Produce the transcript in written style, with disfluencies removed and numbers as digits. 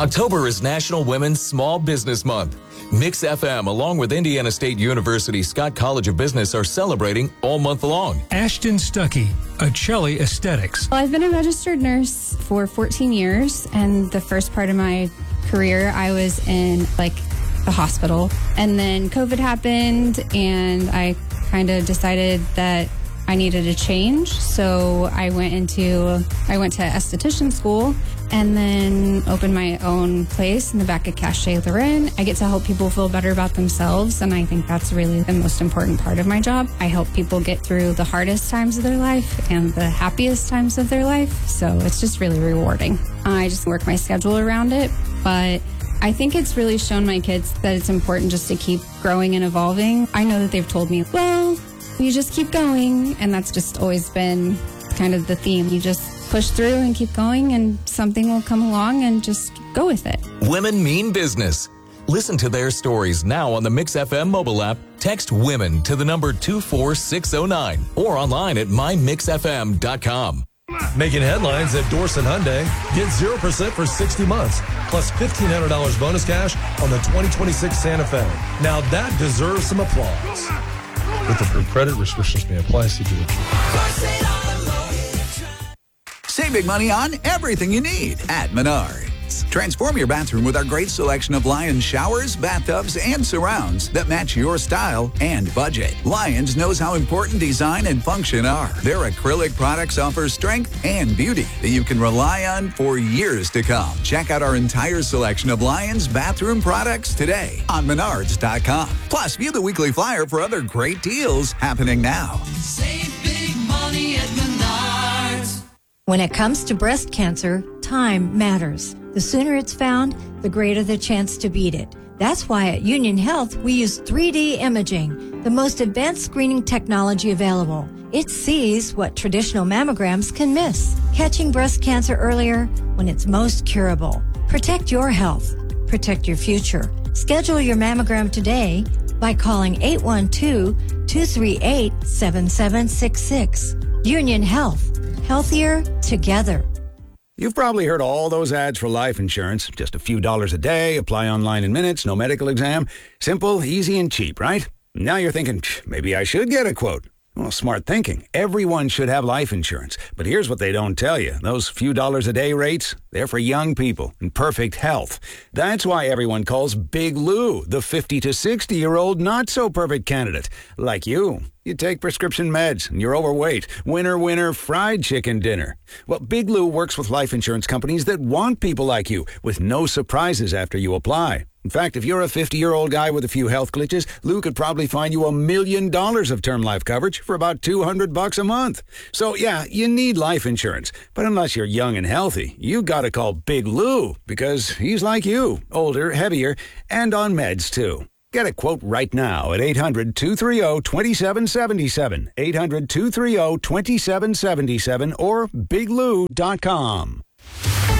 October is National Women's Small Business Month. Mix FM, along with Indiana State University Scott College of Business, are celebrating all month long. Ashton Stuckey, Acelli Aesthetics. Well, I've been a registered nurse for 14 years, and the first part of my career, I was in the hospital. And then COVID happened, and I kind of decided that I needed a change. So I went to esthetician school and then opened my own place in the back of Cache Lorraine. I get to help people feel better about themselves, and I think that's really the most important part of my job. I help people get through the hardest times of their life and the happiest times of their life, so it's just really rewarding. I just work my schedule around it, but I think it's really shown my kids that it's important just to keep growing and evolving. I know that they've told me, well, you just keep going, and that's just always been kind of the theme. You just push through and keep going, and something will come along, and just go with it. Women mean business. Listen to their stories now on the Mix FM mobile app. Text WOMEN to the number 24609 or online at mymixfm.com. Making headlines at Dorson Hyundai. Get 0% for 60 months, plus $1,500 bonus cash on the 2026 Santa Fe. Now that deserves some applause. With approved credit, restrictions may apply. See dealer. Save big money on everything you need at Menards. Transform your bathroom with our great selection of Lions showers, bathtubs, and surrounds that match your style and budget. Lions knows how important design and function are. Their acrylic products offer strength and beauty that you can rely on for years to come. Check out our entire selection of Lions bathroom products today on Menards.com. Plus, view the weekly flyer for other great deals happening now. Save big money at Menards. When it comes to breast cancer, time matters. The sooner it's found, the greater the chance to beat it. That's why at Union Health, we use 3D imaging, the most advanced screening technology available. It sees what traditional mammograms can miss, catching breast cancer earlier when it's most curable. Protect your health. Protect your future. Schedule your mammogram today by calling 812-238-7766. Union Health. Healthier together. You've probably heard all those ads for life insurance. Just a few dollars a day, apply online in minutes, no medical exam. Simple, easy, and cheap, right? Now you're thinking, maybe I should get a quote. Well, smart thinking. Everyone should have life insurance. But here's what they don't tell you. Those few dollars a day rates, they're for young people in perfect health. That's why everyone calls Big Lou the 50 to 60-year-old not-so-perfect candidate. Like you. You take prescription meds, and you're overweight. Winner, winner, fried chicken dinner. Well, Big Lou works with life insurance companies that want people like you, with no surprises after you apply. In fact, if you're a 50-year-old guy with a few health glitches, Lou could probably find you $1 million of term life coverage for about $200 a month. So, yeah, you need life insurance. But unless you're young and healthy, you gotta call Big Lou, because he's like you, older, heavier, and on meds, too. Get a quote right now at 800-230-2777, 800-230-2777, or biglou.com.